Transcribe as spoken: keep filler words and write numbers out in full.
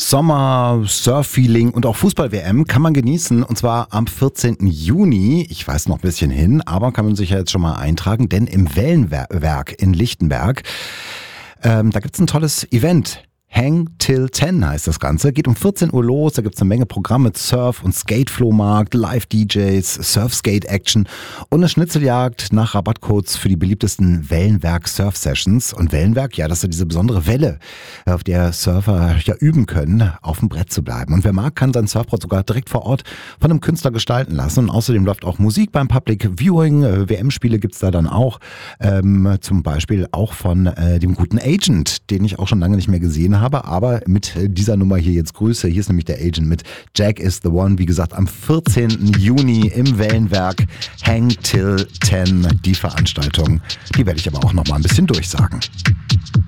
Sommer, Surf-Feeling und auch Fußball-W M kann man genießen und zwar am vierzehnten Juni. Ich weiß noch ein bisschen hin, aber kann man sich ja jetzt schon mal eintragen, denn im Wellenwerk in Lichtenberg, ähm, da gibt's ein tolles Event. Hang Till zehn heißt das Ganze. Geht um vierzehn Uhr los, da gibt's eine Menge Programme, Surf- und Skate-Flohmarkt, Live-D Js, Surf-Skate-Action und eine Schnitzeljagd nach Rabattcodes für die beliebtesten Wellenwerk-Surf-Sessions. Und Wellenwerk, ja, das ist ja diese besondere Welle, auf der Surfer ja üben können, auf dem Brett zu bleiben. Und wer mag, kann sein Surfbrett sogar direkt vor Ort von einem Künstler gestalten lassen. Und außerdem läuft auch Musik beim Public Viewing, W M-Spiele gibt's da dann auch, ähm, zum Beispiel auch von äh, dem guten Agent, den ich auch schon lange nicht mehr gesehen habe. habe, aber mit dieser Nummer hier jetzt Grüße. Hier ist nämlich der Agent mit Jack is the One. Wie gesagt, am vierzehnten Juni im Wellenwerk Hang Till zehn. Die Veranstaltung, die werde ich aber auch noch mal ein bisschen durchsagen.